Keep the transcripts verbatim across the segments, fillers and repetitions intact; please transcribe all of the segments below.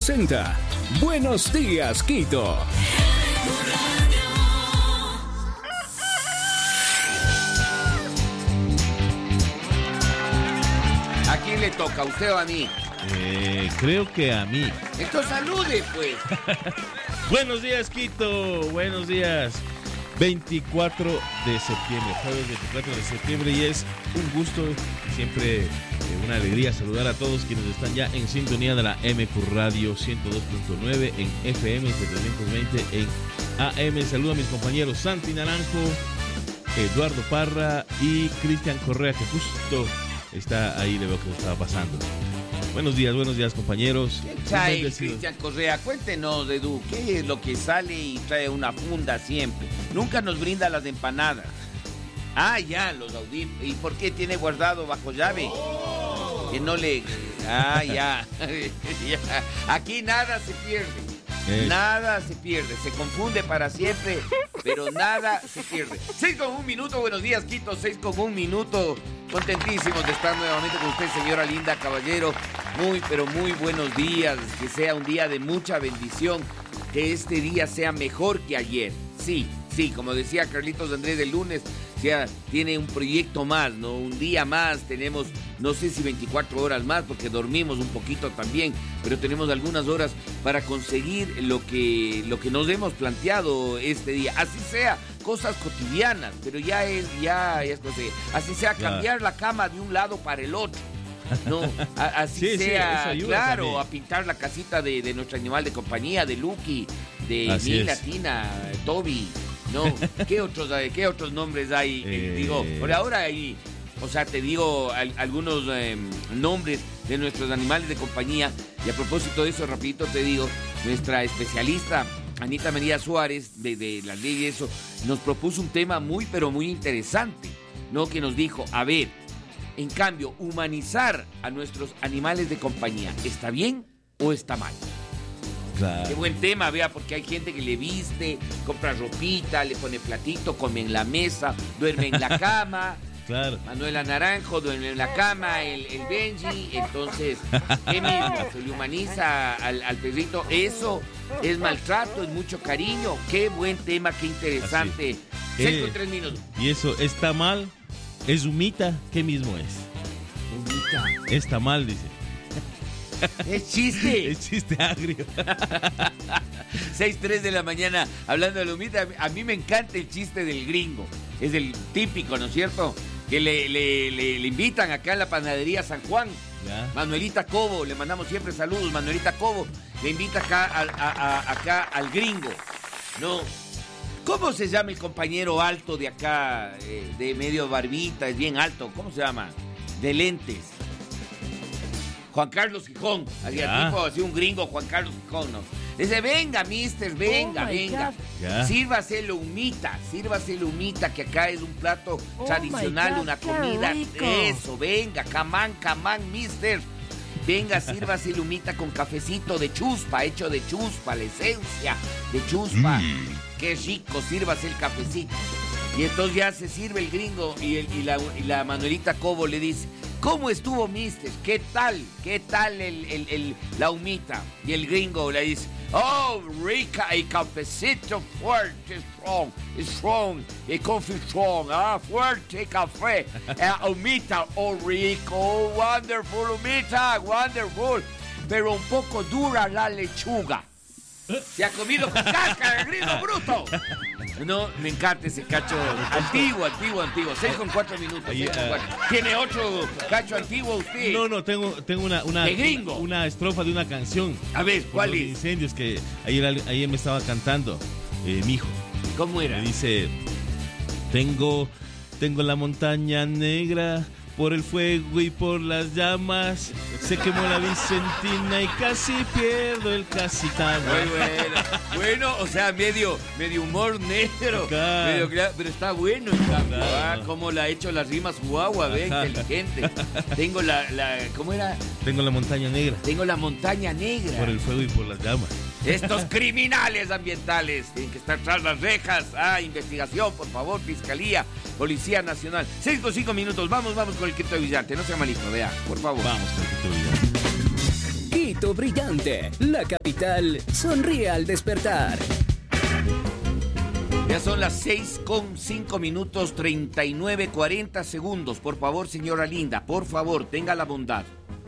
presenta Buenos Días, Quito. ¿A quién le toca? ¿A usted o a mí? Eh, creo que a mí. Entonces salude, pues. Buenos días, Quito. Buenos días. veinticuatro de septiembre, jueves veinticuatro de septiembre, y es un gusto y siempre eh, una alegría saludar a todos quienes están ya en sintonía de la M Q Radio ciento dos punto nueve en F M, setecientos veinte en A M. Saludo a mis compañeros Santi Naranjo, Eduardo Parra y Cristian Correa, que justo está ahí, le veo que estaba pasando. Buenos días, buenos días, compañeros. ¿Qué trae Cristian Correa? Cuéntenos, Edu, ¿qué es lo que sale y trae una funda siempre? Nunca nos brinda las empanadas. Ah, ya, los audífonos. ¿Y por qué tiene guardado bajo llave? Oh. Que no le... Ah, ya. ya. Aquí nada se pierde. Eh. Nada se pierde. Se confunde para siempre, pero nada se pierde. Seis con un minuto. Buenos días, Quito. Seis con un minuto. Contentísimos de estar nuevamente con usted, señora Linda Caballero. Muy, pero muy buenos días. Que sea un día de mucha bendición. Que este día sea mejor que ayer. Sí, sí, como decía Carlitos Andrés el lunes, ya tiene un proyecto más, ¿no? Un día más, tenemos, no sé si veinticuatro horas más, porque dormimos un poquito también, pero tenemos algunas horas para conseguir lo que, lo que nos hemos planteado este día. Así sea, cosas cotidianas, pero ya es, ya, ya es cosa. Así sea, cambiar la cama de un lado para el otro. No, a, así sí, sea, sí, claro, también. A pintar la casita de, de nuestro animal de compañía, de Lucky, de Mila, Tina, Toby, ¿no? ¿Qué otros, qué otros nombres hay? Eh... Digo, por ahora hay, o sea, te digo al, algunos eh, nombres de nuestros animales de compañía. Y a propósito de eso, rapidito te digo, nuestra especialista Anita María Suárez de, de las leyes, eso, nos propuso un tema muy, pero muy interesante, ¿no? Que nos dijo, a ver, en cambio, humanizar a nuestros animales de compañía, ¿está bien o está mal? Claro. Qué buen tema, vea, porque hay gente que le viste, compra ropita, le pone platito, come en la mesa, duerme en la cama. Claro. Manuela Naranjo duerme en la cama, el, el Benji, entonces, ¿qué mismo? Se le humaniza al, al perrito. Eso es maltrato, es mucho cariño. Qué buen tema, qué interesante. Seis eh, con tres minutos. ¿Y eso está mal? ¿Es humita? ¿Qué mismo es? Humita. Está mal, dice. Es chiste. Es chiste agrio. seis tres de la mañana, hablando de la humita. A mí me encanta el chiste del gringo. Es el típico, ¿no es cierto? Que le, le, le, le invitan acá en la panadería San Juan. ¿Ya? Manuelita Cobo, le mandamos siempre saludos. Manuelita Cobo le invita acá, a, a, a, acá al gringo. No. ¿Cómo se llama el compañero alto de acá, eh, de medio barbita, es bien alto? ¿Cómo se llama? De lentes. Juan Carlos Gijón. Había tipo así, un gringo, Juan Carlos Gijón, ¿no? Dice, venga, mister, venga, oh venga. Sírvase la humita, sírvase la humita, que acá es un plato oh tradicional, God, una comida. Eso, venga, camán, camán, mister. Venga, sírvase la humita con cafecito de chuspa, hecho de chuspa, la esencia de chuspa. Mm. Qué rico, sírvase el cafecito. Y entonces ya se sirve el gringo y, el, y, la, y la Manuelita Cobo le dice, ¿cómo estuvo, mister? ¿Qué tal? ¿Qué tal el, el, el, la humita? Y el gringo le dice, oh, rica, el cafecito fuerte, strong, strong, el coffee strong, ah, fuerte café, uh, humita, oh, rico, wonderful humita, wonderful, pero un poco dura la lechuga. Se ha comido con cáscara el gringo bruto. No, me encanta ese cacho antiguo, antiguo, antiguo. Seis con cuatro minutos. Seis con cuatro. ¿Tiene otro cacho antiguo usted? No, no, tengo, tengo una, una, ¿de gringo? Una, una estrofa de una canción. A ver, ¿cuál es? Incendios que ayer, ayer me estaba cantando, eh, mi hijo. ¿Cómo era? Me dice, tengo, tengo la montaña negra por el fuego y por las llamas, se quemó la Vicentina y casi pierdo el Casitano. Muy bueno. Bueno, o sea, medio, medio humor negro. Medio, pero está bueno el cambio. Claro. Ah, cómo la ha hecho las rimas guagua, ve, inteligente. Tengo la, la, ¿cómo era? Tengo la montaña negra. Tengo la montaña negra. Por el fuego y por las llamas. Estos criminales ambientales tienen que estar tras las rejas. Ah, investigación, por favor, Fiscalía, Policía Nacional. Seis con cinco minutos, vamos, vamos con el Quito Brillante. No sea malito, vea, por favor. Vamos con el Quito Brillante. Quito brillante. La capital sonríe al despertar. Ya son las seis con cinco minutos, treinta y nueve, cuarenta segundos. Por favor, señora Linda, por favor, tenga la bondad.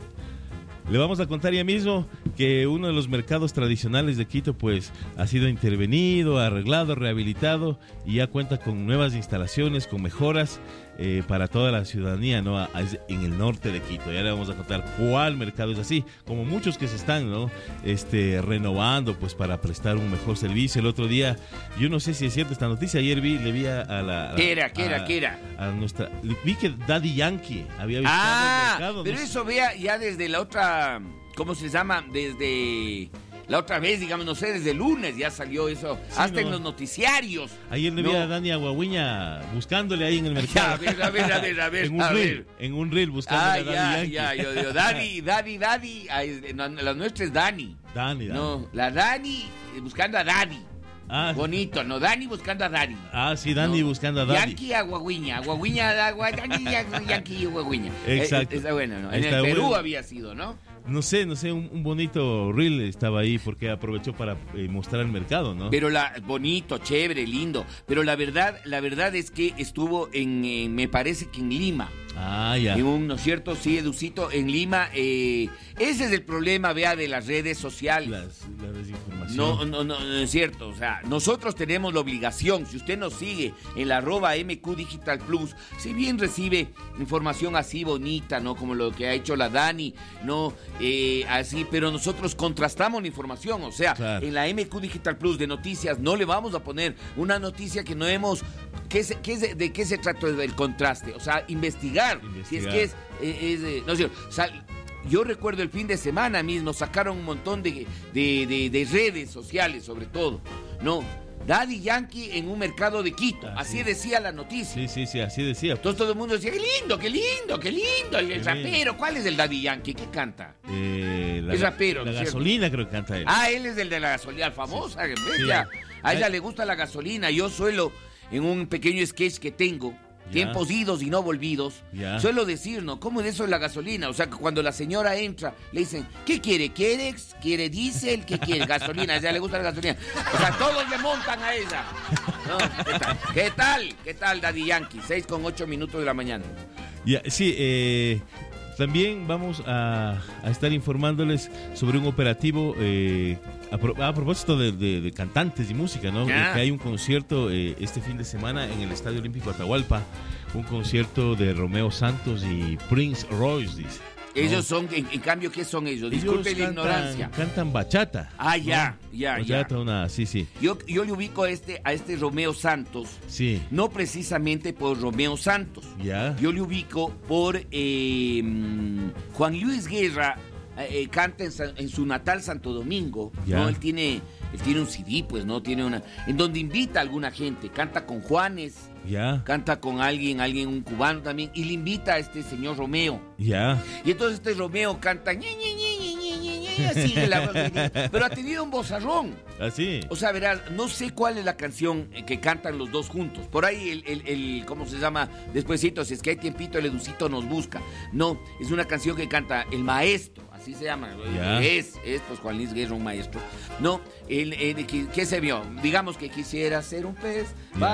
Le vamos a contar ya mismo que uno de los mercados tradicionales de Quito pues ha sido intervenido, arreglado, rehabilitado y ya cuenta con nuevas instalaciones, con mejoras eh, para toda la ciudadanía, ¿no? A, a, en el norte de Quito. Ya le vamos a contar cuál mercado es así, como muchos que se están, ¿no? Este, renovando pues para prestar un mejor servicio. El otro día, yo no sé si es cierta esta noticia, ayer vi, le vi a, a la... A, ¿Qué era? ¿Qué era? A, ¿Qué era? A nuestra, vi que Daddy Yankee había visitado ah, el mercado. Pero no eso vea ya desde la otra... ¿Cómo se llama? Desde la otra vez, digamos, no sé, desde el lunes ya salió eso, sí, hasta no. en los noticiarios. Ayer le no. vi a Dani Aguaguiña buscándole ahí en el mercado. A ver, a ver, a ver, a ver. en un a reel, ver. en un reel buscándole ah, a Daddy ya, Yankee. ya, yo digo, Dani, Dani, Dani, la nuestra es Dani. Dani, Dani. No, la Dani buscando a Dani. Ah, bonito, ¿no? Dani buscando a Dani. Ah, sí, Dani no. buscando a Dani. Yankee a Guaguiña, Guaguiña a Dani, Yankee a Guaguiña. Exacto. Está bueno, ¿no? En Está el Perú bueno. había sido, ¿no? No sé, no sé, un, un bonito reel estaba ahí porque aprovechó para eh, mostrar el mercado, ¿no? Pero la bonito, chévere, lindo. Pero la verdad, la verdad es que estuvo en, eh, me parece que en Lima. Ah, ya. En un, ¿no es cierto? Sí, Educito, en Lima. Eh, ese es el problema, vea, de las redes sociales. Las, la desinformación. No, no, no, no es cierto. O sea, nosotros tenemos la obligación, si usted nos sigue en la arroba M Q Digital Plus, si bien recibe información así bonita, ¿no? Como lo que ha hecho la Dani, ¿no? Eh, así, pero nosotros contrastamos la información. O sea, claro. En la M Q Digital Plus de noticias no le vamos a poner una noticia que no hemos... ¿Qué se, qué se, ¿De qué se trata el contraste? O sea, investigar. investigar. Si es que es... es, es no sé, o sea, yo recuerdo el fin de semana mismo, sacaron un montón de, de, de, de redes sociales, sobre todo, ¿no? Daddy Yankee en un mercado de Quito, ah, así sí. decía la noticia. Sí, sí, sí, así decía. Entonces todo el mundo decía, qué lindo, qué lindo, qué lindo, el, el rapero. ¿Cuál es el Daddy Yankee? ¿Qué canta? Eh, la, es rapero. La gasolina creo que canta él. Ah, él es el de la gasolina, famosa. Sí. Sí. A ella Ay. le gusta la gasolina. Yo suelo, en un pequeño sketch que tengo, ya. tiempos idos y no volvidos, ya. suelo decir, ¿no? ¿Cómo es eso de la gasolina? O sea, que cuando la señora entra, le dicen, ¿qué quiere? ¿Quiere, quiere diésel? ¿Qué quiere? Gasolina. A ella le gusta la gasolina. O sea, todos le montan a ella. ¿No? ¿Qué tal? ¿Qué tal? ¿Qué tal, Daddy Yankee? seis con ocho minutos de la mañana. Ya, sí, eh... También vamos a, a estar informándoles sobre un operativo eh, a, pro, a propósito de, de, de cantantes y música, ¿no? Yeah. Que hay un concierto eh, este fin de semana en el Estadio Olímpico Atahualpa, un concierto de Romeo Santos y Prince Royce, dice. Ellos ¿no? son, en, en cambio, ¿qué son ellos? Disculpe la ignorancia. Cantan bachata. Ah, ya, ¿no? ya, bachata, ya. Una, sí, sí. Yo, yo le ubico a este, a este Romeo Santos. Sí. No precisamente por Romeo Santos. Ya. Yo le ubico por eh, Juan Luis Guerra, eh, canta en, en su natal Santo Domingo. Ya. ¿No? Él tiene, él tiene un C D, pues, ¿no? Tiene una, en donde invita a alguna gente. Canta con Juanes. Ya. Canta con alguien, alguien, un cubano también, y le invita a este señor Romeo. Ya. Y entonces este Romeo canta, ñe, ñe, ñe, ñe, ñe, ñe, así, la, pero ha tenido un vozarrón. Así. O sea, verás, no sé cuál es la canción que cantan los dos juntos. Por ahí el, el, el ¿cómo se llama? Despuésito, si es que hay tiempito, el Educito nos busca. No, es una canción que canta el maestro. Así se llama, yeah. es, es pues Juan Luis Guerra, un maestro. No, el, el, ¿qué, ¿qué se vio? Digamos que quisiera ser un pez,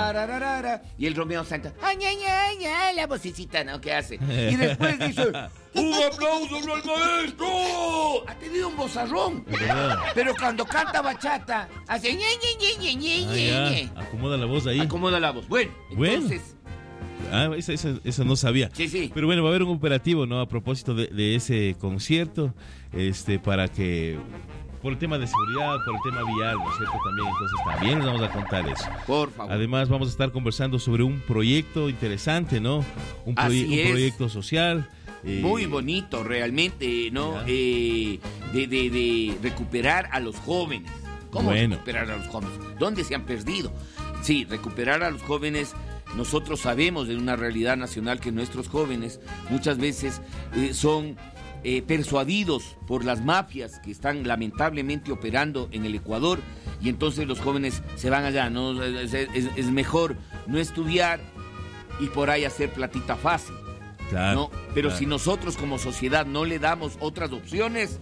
yeah. y el Romeo Santos, ay, ay, ay, ay, la vocecita, ¿no? ¿Qué hace? Y después dice, ¡un aplauso al maestro! Ha tenido un vozarrón, yeah. pero cuando canta bachata, hace ñe, ñe, ñe, ñe, ñe, ah, ñe. Acomoda la voz ahí. Acomoda la voz. Bueno, bueno. entonces... Ah, eso, eso, eso no sabía. Sí, sí. Pero bueno, va a haber un operativo, ¿no? A propósito de, de ese concierto, este, para que, por el tema de seguridad, por el tema vial, ¿no es cierto? También, entonces también les vamos a contar eso. Por favor. Además, vamos a estar conversando sobre un proyecto interesante, ¿no? Un, proye- un proyecto social. Eh, Muy bonito, realmente, ¿no? Eh, de, de, de recuperar a los jóvenes. ¿Cómo bueno. recuperar a los jóvenes? ¿Dónde se han perdido? Sí, recuperar a los jóvenes. Nosotros sabemos de una realidad nacional que nuestros jóvenes muchas veces eh, son eh, persuadidos por las mafias que están lamentablemente operando en el Ecuador, y entonces los jóvenes se van allá, ¿no? Es, es, es mejor no estudiar y por ahí hacer platita fácil, claro, ¿no? Pero claro. si nosotros como sociedad no le damos otras opciones,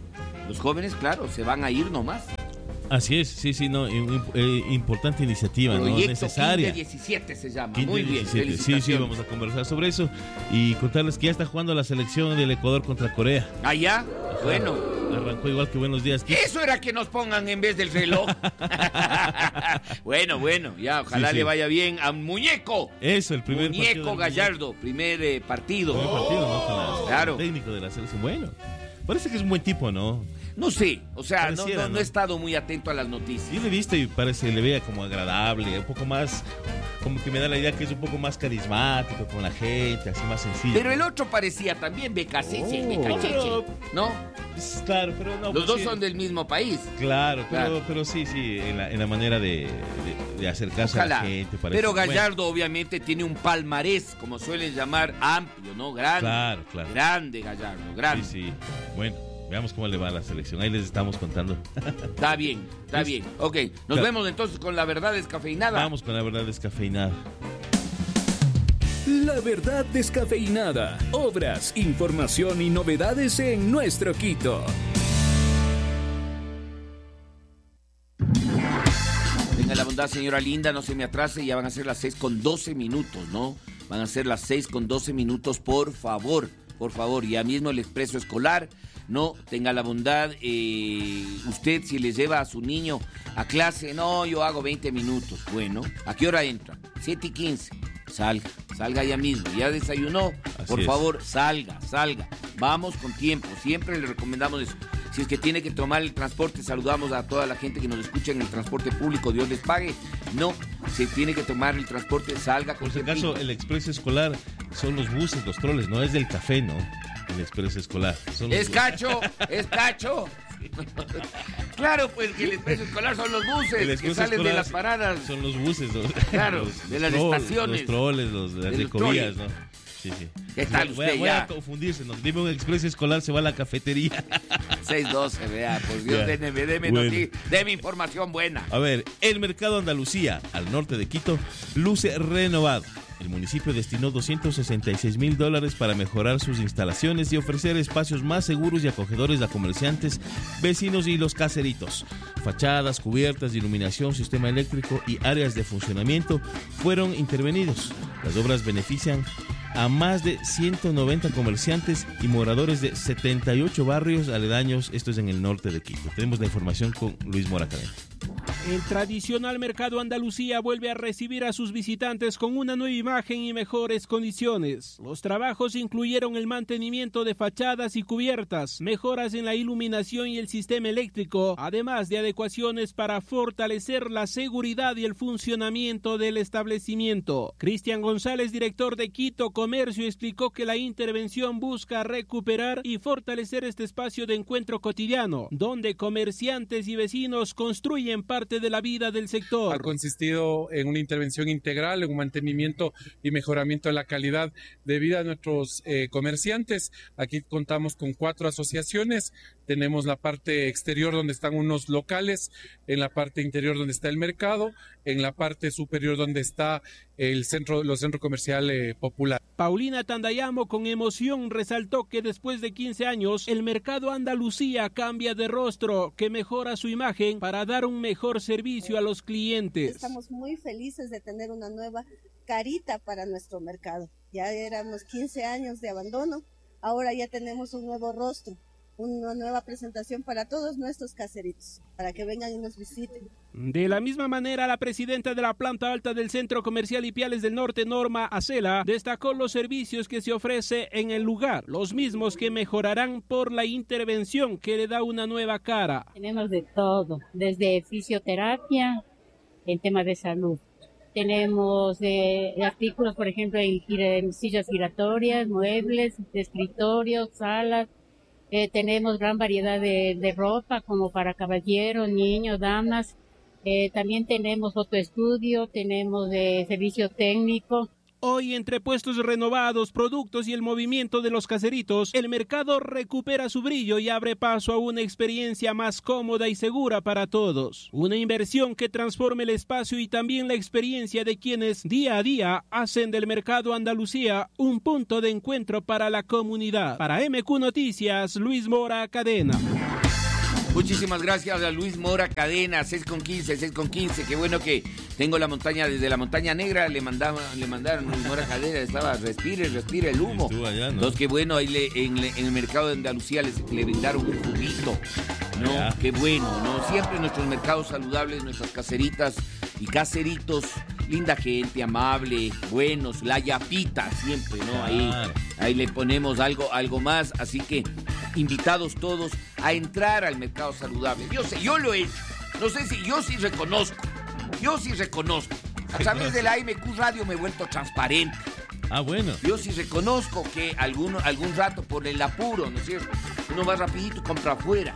Los jóvenes, claro, se van a ir nomás. Así es, sí, sí, no, eh, importante iniciativa, Proyecto ¿no? Necesaria. quince diecisiete se llama, quince, muy bien, diecisiete. Sí, sí, vamos a conversar sobre eso y contarles que ya está jugando la selección del Ecuador contra Corea. ¿Ah, ya? Ajá. Bueno. Arrancó igual que Buenos Días, Quito. Eso era que nos pongan en vez del reloj. Bueno, bueno, ya, ojalá Sí, sí. le vaya bien a Muñeco. Eso, el primer partido Muñeco del Gallardo, primer eh, partido. Primer partido, ¿no? Con la- Claro. el técnico de la selección. Bueno, parece que es un buen tipo, ¿no? No sé, o sea, no, Pareciera, no, no ¿no? he estado muy atento a las noticias. Yo le he visto y parece, le vea como agradable, un poco más, como que me da la idea que es un poco más carismático con la gente, así más sencillo. Pero el otro parecía también Becasese, Oh. Becacheche, Pero- ¿no? Es claro, pero no. Los pues dos sí. son del mismo país. Claro, pero, Claro. pero sí, sí, en la, en la manera de, de, de acercarse Ojalá. a la gente. parece- Pero bueno, Gallardo obviamente tiene un palmarés, como suelen llamar, amplio, ¿no? Grande. Claro, claro. Grande Gallardo, grande. Sí, sí. Bueno, veamos cómo le va a la selección. Ahí les estamos contando. Está bien, está Es- bien. Ok, nos Claro. vemos entonces con la verdad descafeinada. Vamos con la verdad descafeinada. La verdad descafeinada. Obras, información y novedades en nuestro Quito. Tenga la bondad, señora linda, no se me atrase, ya van a ser las seis con doce minutos, ¿no? Van a ser las seis con doce minutos, por favor, por favor, ya mismo el expreso escolar, no, tenga la bondad, eh, usted si le lleva a su niño a clase, no, yo hago veinte minutos, bueno, ¿a qué hora entra? siete y quince, salga, salga ya mismo, ya desayunó, Así por es. favor, salga, salga, vamos con tiempo, siempre le recomendamos eso. Si es que tiene que tomar el transporte, saludamos a toda la gente que nos escucha en el transporte público, Dios les pague. No, si tiene que tomar el transporte, salga con Por si tiempito. acaso, el expreso escolar son los buses, los troles, no es del café, ¿no? El expreso escolar. Son los Es bu- cacho, es cacho. Claro, pues que el expreso escolar son los El buses que expreso salen de escolar las paradas. Son los buses, los, Claro, los- de los las trolls, estaciones. Los troles, los, las De los recovías, troles. ¿no? Sí, sí. ¿Qué tal Voy a- usted voy a ya? confundirse, ¿no? Dime un expreso escolar, se va a la cafetería. seis doce, vea, por Dios, Ya. déme, déme, Bueno. noti- déme información buena. A ver, el mercado Andalucía, al norte de Quito, luce renovado. El municipio destinó doscientos sesenta y seis mil dólares para mejorar sus instalaciones y ofrecer espacios más seguros y acogedores a comerciantes, vecinos y los caseritos. Fachadas, cubiertas, iluminación, sistema eléctrico y áreas de funcionamiento fueron intervenidos. Las obras benefician a más de ciento noventa comerciantes y moradores de setenta y ocho barrios aledaños. Esto es en el norte de Quito. Tenemos la información con Luis Mora Cadena. El tradicional mercado Andalucía vuelve a recibir a sus visitantes con una nueva imagen y mejores condiciones. Los trabajos incluyeron el mantenimiento de fachadas y cubiertas, mejoras en la iluminación y el sistema eléctrico, además de adecuaciones para fortalecer la seguridad y el funcionamiento del establecimiento. Cristian González, director de Quito Comercio, explicó que la intervención busca recuperar y fortalecer este espacio de encuentro cotidiano, donde comerciantes y vecinos construyen parte de la vida del Ha sector. consistido en una intervención integral, en un mantenimiento y mejoramiento de la calidad de vida de nuestros eh, comerciantes. Aquí contamos con cuatro asociaciones. Tenemos la parte exterior donde están unos locales, en la parte interior donde está el mercado, en la parte superior donde está el centro, los centros comerciales populares. Paulina Tandayamo con emoción resaltó que después de quince años el mercado Andalucía cambia de rostro, que mejora su imagen para dar un mejor servicio a los clientes. Estamos muy felices de tener una nueva carita para nuestro mercado. Ya éramos quince años de abandono, ahora ya tenemos un nuevo rostro, una nueva presentación para todos nuestros caseritos, para que vengan y nos visiten. De la misma manera, la presidenta de la planta alta del Centro Comercial Ipiales del Norte, Norma Acela, destacó los servicios que se ofrece en el lugar, los mismos que mejorarán por la intervención que le da una nueva cara. Tenemos de todo, desde fisioterapia en temas de salud. Tenemos eh, artículos, por ejemplo, en, en sillas giratorias, muebles, de escritorios, salas. Eh, tenemos gran variedad de, de ropa como para caballeros, niños, damas. Eh, también tenemos fotoestudio, tenemos de servicio técnico. Hoy, entre puestos renovados, productos y el movimiento de los caseritos, el mercado recupera su brillo y abre paso a una experiencia más cómoda y segura para todos. Una inversión que transforme el espacio y también la experiencia de quienes día a día hacen del mercado Andalucía un punto de encuentro para la comunidad. Para M Q Noticias, Luis Mora Cadena. Muchísimas gracias a Luis Mora Cadena, seis con quince, seis con quince. Qué bueno que tengo la montaña, desde la montaña negra le mandaban, le mandaron Luis Mora Cadena, estaba respire, respire el humo. Allá, ¿no? Entonces, qué bueno, ahí le, en, en el mercado de Andalucía les, le brindaron un juguito. No, allá. Qué bueno, ¿no? Siempre nuestros mercados saludables, nuestras caseritas y caseritos, linda gente, amable, buenos, la yapita siempre, ¿no? Ahí, ahí le ponemos algo, algo más, así que invitados todos a entrar al mercado saludable. Yo sé, yo lo he hecho. No sé si yo sí reconozco. Yo sí reconozco. A través de la A M Q Radio me he vuelto transparente. Ah, bueno. Yo sí reconozco que algún, algún rato por el apuro, ¿no es cierto? Uno va rapidito y compra afuera.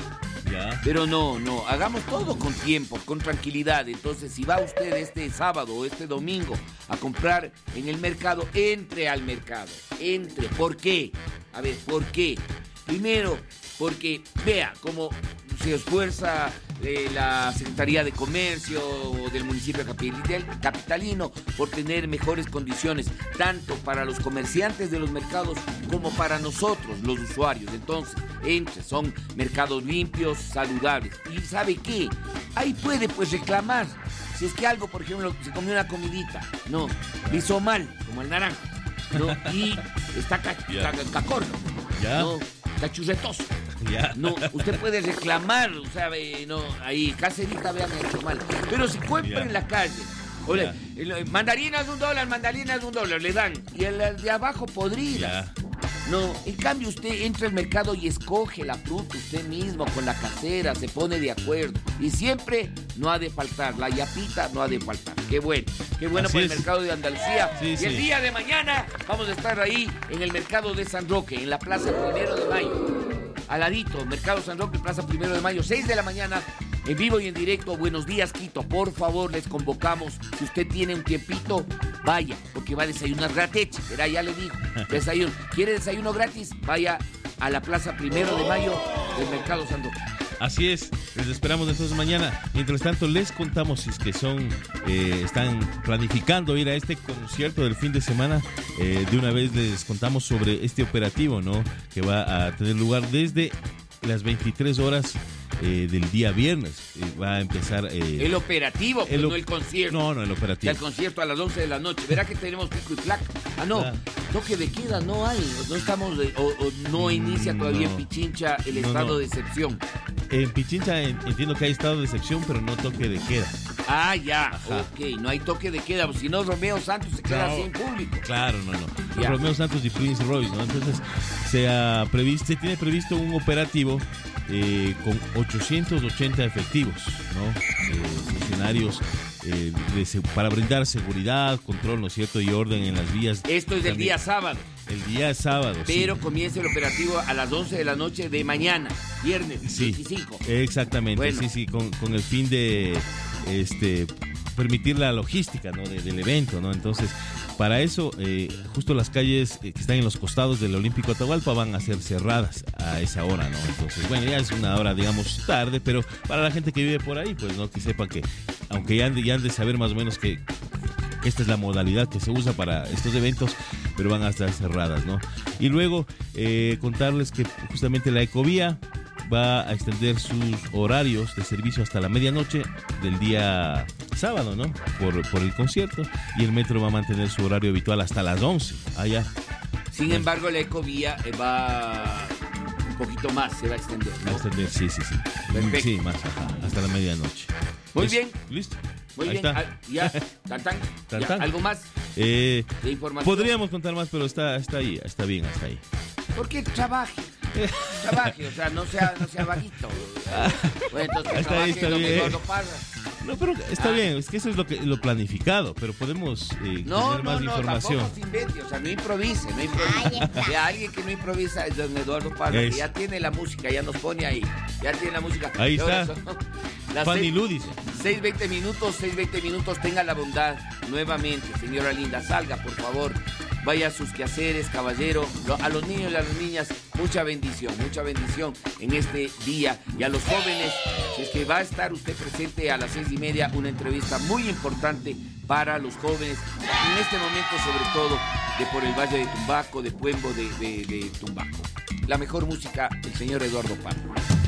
Ya. Pero no, no, hagamos todo con tiempo, con tranquilidad. Entonces, si va usted este sábado o este domingo a comprar en el mercado, entre al mercado. Entre. ¿Por qué? A ver, ¿por qué? Primero, porque, vea, como se esfuerza eh, la Secretaría de Comercio del municipio capitalino por tener mejores condiciones, tanto para los comerciantes de los mercados como para nosotros, los usuarios. Entonces, entre, son mercados limpios, saludables. ¿Y sabe qué? Ahí puede, pues, reclamar. Si es que algo, por ejemplo, se comió una comidita, no, le hizo mal, como el naranjo, ¿no? Y está ca- yeah. ca- cacorro, yeah. ¿no? Está churretoso. Yeah. No, usted puede reclamar, ¿sabe? No, ahí, caserita, vea, me ha hecho mal. Pero si compra yeah. en la calle, oye, yeah. el, mandarinas de un dólar, mandarinas de un dólar, le dan. Y el de abajo podridas. Yeah. No, en cambio usted entra al mercado y escoge la fruta usted mismo con la casera, se pone de acuerdo. Y siempre no ha de faltar, la yapita no ha de faltar. Qué bueno, qué bueno Así por es. El mercado de Andalucía. Sí, y sí. el día de mañana vamos a estar ahí en el mercado de San Roque, en la Plaza Primero de Mayo. Al ladito, Mercado San Roque, Plaza Primero de Mayo, seis de la mañana, en vivo y en directo. Buenos días, Quito. Por favor, les convocamos. Si usted tiene un tiempito, vaya, porque va a desayunar gratis. Verá, ya le digo, desayuno. ¿Quiere desayuno gratis? Vaya a la Plaza Primero de Mayo del Mercado San Roque. Así es, les esperamos entonces mañana. Mientras tanto, les contamos si es que son, eh, están planificando ir a este concierto del fin de semana. Eh, de una vez les contamos sobre este operativo, ¿no? Que va a tener lugar desde las veintitrés horas eh, del día viernes. Eh, va a empezar... Eh, el operativo, pues el op- no el concierto. No, no, el operativo. El concierto a las once de la noche. Verá que tenemos pico y placa. Ah, no, Ah. toque de queda no hay. No estamos, de- o, o no inicia todavía no. en Pichincha el No, estado no. de excepción. En Pichincha en- entiendo que hay estado de excepción, pero no toque de queda. Ah, ya, Ajá. ok, no hay toque de queda, pues, si no Romeo Santos se queda No. sin público. Claro, no, no. Ya. Romeo Santos y Prince Royce, ¿no? Entonces, se ha previsto, se tiene previsto un operativo eh, con ochocientos ochenta efectivos, ¿no? Eh, funcionarios eh, de se- para brindar seguridad, control, ¿no es cierto? Y orden en las vías. Esto es del También. día sábado, El día sábado, pero sí. comienza el operativo a las once de la noche de mañana, viernes Sí, veinticinco. exactamente, Bueno. sí, sí, con, con el fin de este permitir la logística, ¿no? de- del evento, ¿no? Entonces, para eso, eh, justo las calles eh, que están en los costados del Olímpico Atahualpa van a ser cerradas a esa hora, ¿no? Entonces, bueno, ya es una hora, digamos, tarde, pero para la gente que vive por ahí, pues, ¿no? Que sepa que, aunque ya han de, ya han de saber más o menos que esta es la modalidad que se usa para estos eventos, pero van a estar cerradas, ¿no? Y luego eh, contarles que justamente la Ecovía va a extender sus horarios de servicio hasta la medianoche del día sábado, ¿no? Por, por el concierto, y el metro va a mantener su horario habitual hasta las once. Allá. Sin embargo, la ecovía eh, va un poquito más, se va a extender, Va a ¿no? extender, sí, sí, sí. Perfecto. Sí, más, ajá, hasta la medianoche. Muy ¿Listo? bien. ¿Listo? Muy Ahí bien, está. ah, ya, tan, tan, Tan, ya, tan. ¿algo más Eh, de información? podríamos contar más, pero está, está ahí, está bien hasta ahí. ¿Por qué trabaje? Trabaje, o sea, no sea, no sea vaguito. Bueno, entonces que Está trabaje bien, está don bien. Eduardo Parra. No, pero está Ah. bien, es que eso es lo que lo planificado, pero podemos eh, No, tener no, más no, información. tampoco se invente, o sea, no improvise, no improvise. Ya, alguien que no improvisa es don Eduardo Parra, Es. que ya tiene la música, ya nos pone ahí, ya tiene la música. Ahí Y ahora está. son las Fanny seis- Lu dice. seis veinte minutos, seis veinte minutos, tenga la bondad nuevamente, señora linda, salga por favor, vaya a sus quehaceres, caballero, Lo- a los niños y a las niñas, mucha bendición, mucha bendición en este día, y a los jóvenes, si es que va a estar usted presente a las seis y media, una entrevista muy importante para los jóvenes, en este momento sobre todo, de por el Valle de Tumbaco, de Puembo, de, de, de Tumbaco. La mejor música, el señor Eduardo Parra.